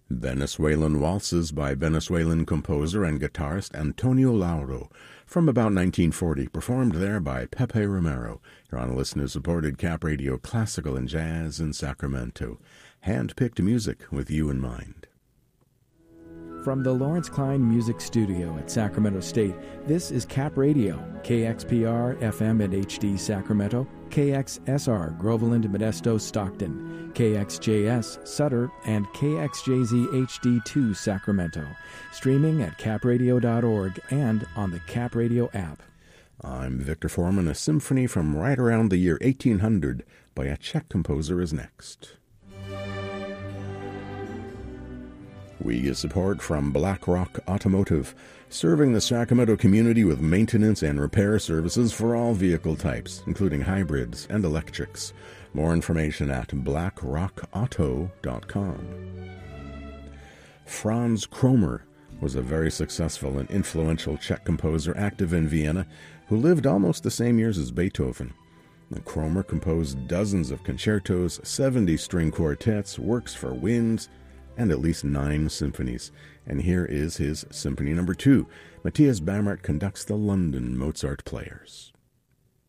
Venezuelan Waltzes by Venezuelan composer and guitarist Antonio Lauro, from about 1940, performed there by Pepe Romero. You're on a listener-supported Cap Radio Classical and Jazz in Sacramento. Hand-picked music with you in mind. From the Lawrence Klein Music Studio at Sacramento State, this is Cap Radio, KXPR FM and HD Sacramento, KXSR Groveland, Modesto, Stockton, KXJS Sutter, and KXJZ HD2 Sacramento. Streaming at capradio.org and on the Cap Radio app. I'm Victor Foreman. A symphony from right around the year 1800 by a Czech composer is next. We get support from Black Rock Automotive, serving the Sacramento community with maintenance and repair services for all vehicle types, including hybrids and electrics. More information at blackrockauto.com. Franz Kromer was a very successful and influential Czech composer active in Vienna who lived almost the same years as Beethoven. Kromer composed dozens of concertos, 70 string quartets, works for winds, and at least 9 symphonies. And here is his Symphony No. 2. Matthias Bamert conducts the London Mozart Players.